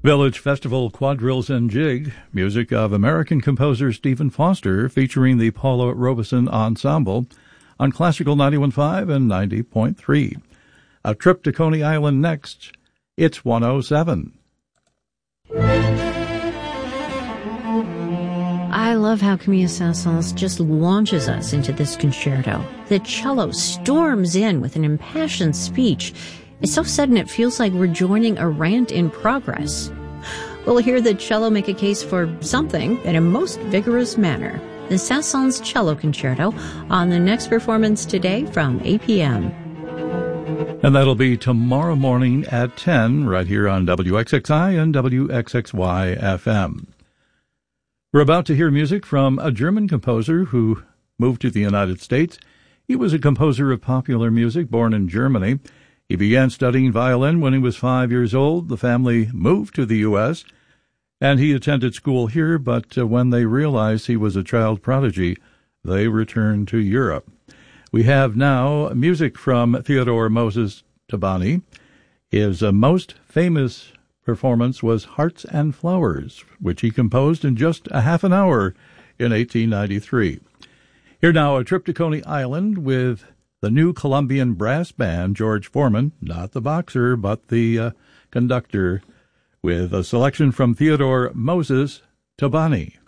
Village Festival Quadrilles and Jig, music of American composer Stephen Foster, featuring the Paula Robeson Ensemble on Classical 91.5 and 90.3. A trip to Coney Island next. It's 107. I love how Camille Saint-Saëns just launches us into this concerto. The cello storms in with an impassioned speech. It's so sudden it feels like we're joining a rant in progress. We'll hear the cello make a case for something in a most vigorous manner. The Saint-Saëns Cello Concerto on the next performance today from 8 p.m. And that'll be tomorrow morning at 10 right here on WXXI and WXXY FM. We're about to hear music from a German composer who moved to the United States. He was a composer of popular music born in Germany. He began studying violin when he was 5 years old. The family moved to the U.S., and he attended school here, but when they realized he was a child prodigy, they returned to Europe. We have now music from Theodore Moses Tabani. His most famous performance was Hearts and Flowers, which he composed in just a half an hour in 1893. Here now, a trip to Coney Island with the new Colombian brass band, George Foreman, not the boxer, but the conductor, with a selection from Theodore Moses Tabani.